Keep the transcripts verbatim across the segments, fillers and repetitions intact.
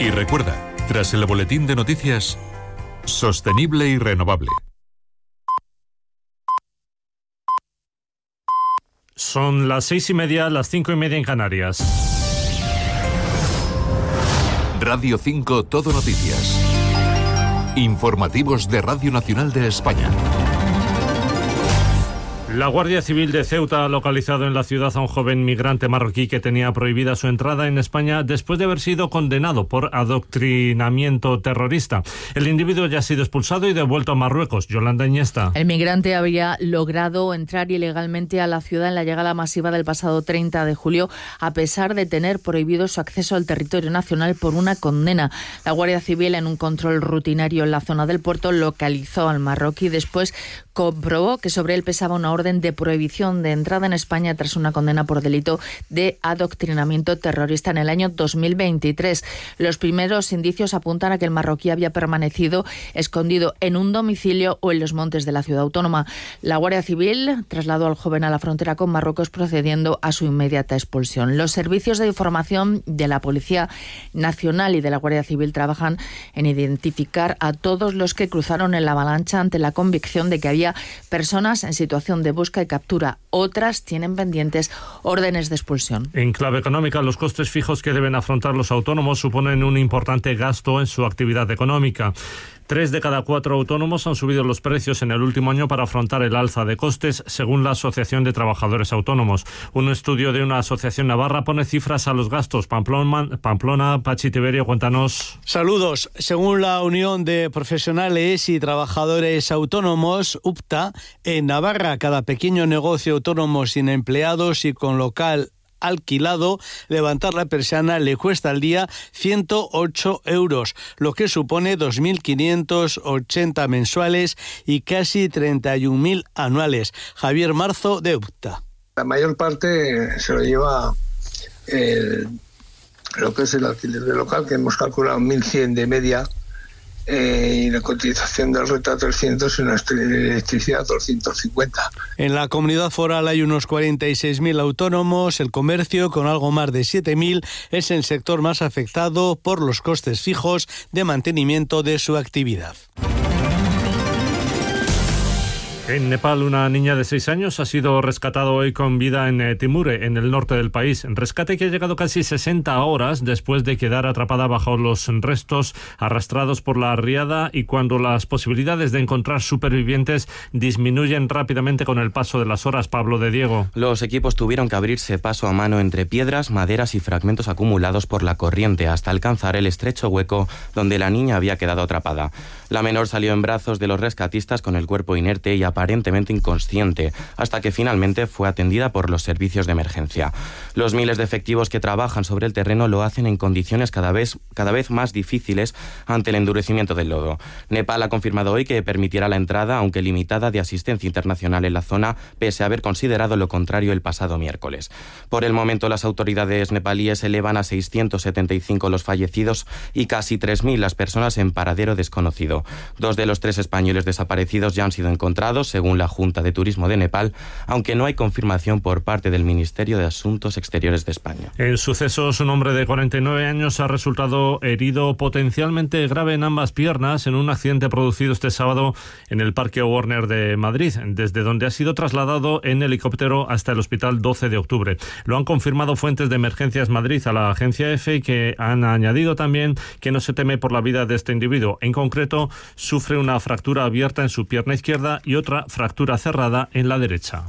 Y recuerda, tras el boletín de noticias, sostenible y renovable. Son las seis y media, las cinco y media en Canarias. Radio cinco Todo Noticias. Informativos de Radio Nacional de España. La Guardia Civil de Ceuta ha localizado en la ciudad a un joven migrante marroquí que tenía prohibida su entrada en España después de haber sido condenado por adoctrinamiento terrorista. El individuo ya ha sido expulsado y devuelto a Marruecos. Yolanda Iniesta. El migrante había logrado entrar ilegalmente a la ciudad en la llegada masiva del pasado treinta de julio, a pesar de tener prohibido su acceso al territorio nacional por una condena. La Guardia Civil, en un control rutinario en la zona del puerto, localizó al marroquí. Después comprobó que sobre él pesaba una orden de prohibición de entrada en España tras una condena por delito de adoctrinamiento terrorista en el año dos mil veintitrés. Los primeros indicios apuntan a que el marroquí había permanecido escondido en un domicilio o en los montes de la ciudad autónoma. La Guardia Civil trasladó al joven a la frontera con Marruecos, procediendo a su inmediata expulsión. Los servicios de información de la Policía Nacional y de la Guardia Civil trabajan en identificar a todos los que cruzaron en la avalancha, ante la convicción de que había personas en situación de busca y captura. Otras tienen pendientes órdenes de expulsión. En clave económica, los costes fijos que deben afrontar los autónomos suponen un importante gasto en su actividad económica. Tres de cada cuatro autónomos han subido los precios en el último año para afrontar el alza de costes, según la Asociación de Trabajadores Autónomos. Un estudio de una asociación navarra pone cifras a los gastos. Pamplona, Pamplona Pachi Tiberio, cuéntanos. Saludos. Según la Unión de Profesionales y Trabajadores Autónomos, U P T A, en Navarra, cada pequeño negocio autónomo sin empleados y con local alquilado, levantar la persiana le cuesta al día ciento ocho euros, lo que supone dos mil quinientos ochenta mensuales y casi treinta y un mil anuales. Javier Marzo, de U P T A. La mayor parte se lo lleva el, lo que es el alquiler de local, que hemos calculado mil cien de media, eh, y la cotización del renta trescientos y una electricidad doscientos cincuenta. En la comunidad foral hay unos cuarenta y seis mil autónomos. El comercio, con algo más de siete mil, es el sector más afectado por los costes fijos de mantenimiento de su actividad. En Nepal, una niña de seis años ha sido rescatada hoy con vida en eh, Timure, en el norte del país. Rescate que ha llegado casi sesenta horas después de quedar atrapada bajo los restos arrastrados por la riada, y cuando las posibilidades de encontrar supervivientes disminuyen rápidamente con el paso de las horas. Pablo de Diego. Los equipos tuvieron que abrirse paso a mano entre piedras, maderas y fragmentos acumulados por la corriente hasta alcanzar el estrecho hueco donde la niña había quedado atrapada. La menor salió en brazos de los rescatistas con el cuerpo inerte y aparentemente inconsciente, hasta que finalmente fue atendida por los servicios de emergencia. Los miles de efectivos que trabajan sobre el terreno lo hacen en condiciones cada vez, cada vez más difíciles ante el endurecimiento del lodo. Nepal ha confirmado hoy que permitirá la entrada, aunque limitada, de asistencia internacional en la zona, pese a haber considerado lo contrario el pasado miércoles. Por el momento, las autoridades nepalíes elevan a seiscientos setenta y cinco los fallecidos y casi tres mil las personas en paradero desconocido. Dos de los tres españoles desaparecidos ya han sido encontrados, según la Junta de Turismo de Nepal, aunque no hay confirmación por parte del Ministerio de Asuntos Exteriores de España. En sucesos, un hombre de cuarenta y nueve años ha resultado herido potencialmente grave en ambas piernas en un accidente producido este sábado en el Parque Warner de Madrid, desde donde ha sido trasladado en helicóptero hasta el Hospital doce de octubre. Lo han confirmado fuentes de Emergencias Madrid a la agencia EFE, que han añadido también que no se teme por la vida de este individuo. En concreto, sufre una fractura abierta en su pierna izquierda y otra fractura cerrada en la derecha.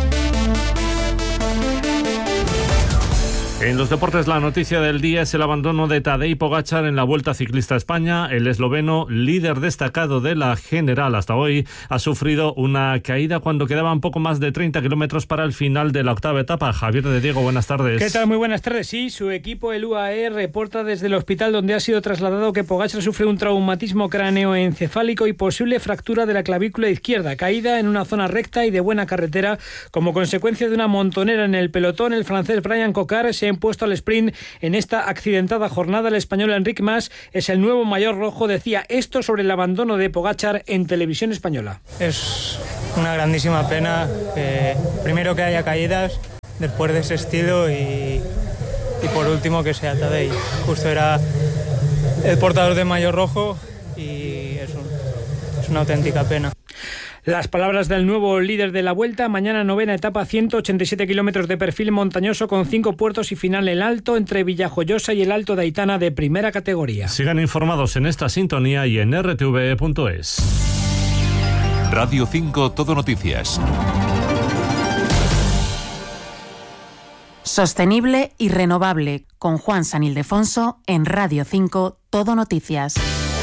En los deportes, la noticia del día es el abandono de Tadej Pogačar en la Vuelta Ciclista a España. El esloveno, líder destacado de la general hasta hoy, ha sufrido una caída cuando quedaban poco más de treinta kilómetros para el final de la octava etapa. Javier de Diego, buenas tardes. ¿Qué tal? Muy buenas tardes. Sí, su equipo, el U A E, reporta desde el hospital donde ha sido trasladado que Pogačar sufre un traumatismo cráneoencefálico y posible fractura de la clavícula izquierda, caída en una zona recta y de buena carretera como consecuencia de una montonera en el pelotón. El francés Brian Cocard se impuesto al sprint en esta accidentada jornada. El español Enric Mas es el nuevo mayor rojo. Decía esto sobre el abandono de Pogačar en televisión española. Es una grandísima pena, eh, primero que haya caídas después de ese estilo y, y por último que sea Tadej. Justo era el portador de maillot rojo y es, un, es una auténtica pena. Las palabras del nuevo líder de la Vuelta. Mañana novena etapa, ciento ochenta y siete kilómetros de perfil montañoso con cinco puertos y final en alto entre Villajoyosa y el Alto de Aitana de primera categoría. Sigan informados en esta sintonía y en r t v punto es. Radio cinco Todo Noticias. Sostenible y renovable, con Juan San Ildefonso en Radio cinco Todo Noticias.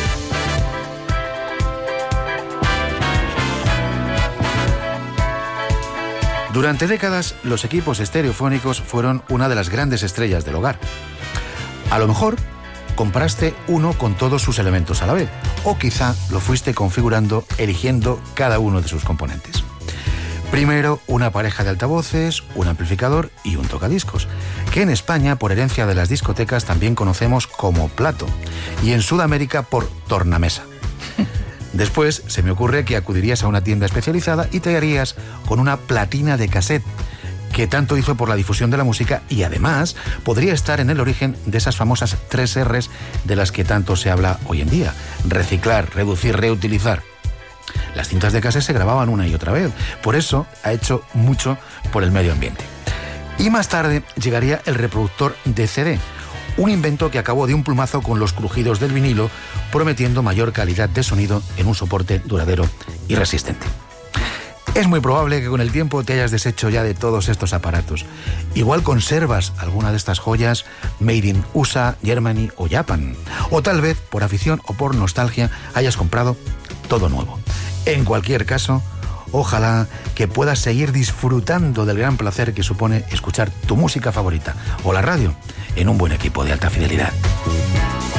Durante décadas, los equipos estereofónicos fueron una de las grandes estrellas del hogar. A lo mejor, compraste uno con todos sus elementos a la vez, o quizá lo fuiste configurando eligiendo cada uno de sus componentes. Primero, una pareja de altavoces, un amplificador y un tocadiscos, que en España, por herencia de las discotecas, también conocemos como plato, y en Sudamérica por tornamesa. Después se me ocurre que acudirías a una tienda especializada y te harías con una platina de cassette, que tanto hizo por la difusión de la música y además podría estar en el origen de esas famosas tres erres de las que tanto se habla hoy en día: reciclar, reducir, reutilizar. Las cintas de cassette se grababan una y otra vez, por eso ha hecho mucho por el medio ambiente. Y más tarde llegaría el reproductor de C D, un invento que acabó de un plumazo con los crujidos del vinilo, prometiendo mayor calidad de sonido en un soporte duradero y resistente. Es muy probable que con el tiempo te hayas deshecho ya de todos estos aparatos. Igual conservas alguna de estas joyas made in U S A, Germany o Japan. O tal vez, por afición o por nostalgia, hayas comprado todo nuevo. En cualquier caso, ojalá que puedas seguir disfrutando del gran placer que supone escuchar tu música favorita o la radio en un buen equipo de alta fidelidad.